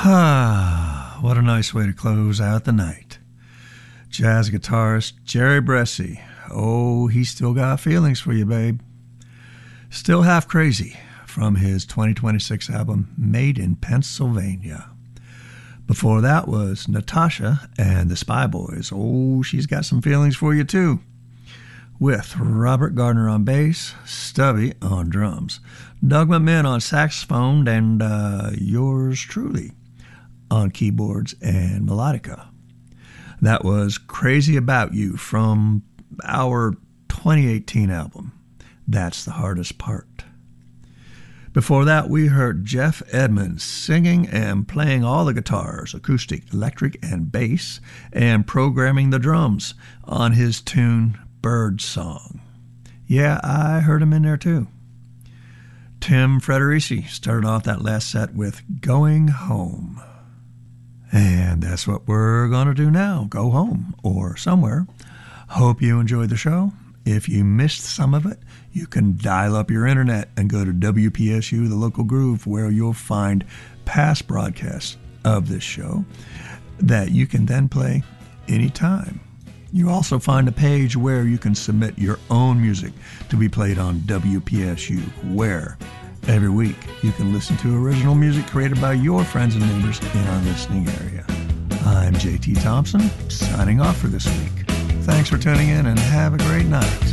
Ah, what a nice way to close out the night. Jazz guitarist Jerry Bressie. Oh, he's still got feelings for you, babe. Still Half Crazy from his 2026 album Made in Pennsylvania. Before that was Natasha and the Spy Boys. Oh, she's got some feelings for you too. With Robert Gardner on bass, Stubby on drums, Doug McMinn on saxophone, and yours truly on keyboards and melodica. That was Crazy About You from our 2018 album, That's the Hardest Part. Before that, we heard Jeff Edmonds singing and playing all the guitars, acoustic, electric, and bass, and programming the drums on his tune Bird Song. Yeah, I heard him in there too. Tim Frederici started off that last set with Going Home. And that's what we're going to do now. Go home or somewhere. Hope you enjoyed the show. If you missed some of it, you can dial up your internet and go to WPSU, the local groove, where you'll find past broadcasts of this show that you can then play anytime. You also find a page where you can submit your own music to be played on WPSU, where every week you can listen to original music created by your friends and neighbors in our listening area. I'm JT Thompson, signing off for this week. Thanks for tuning in and have a great night.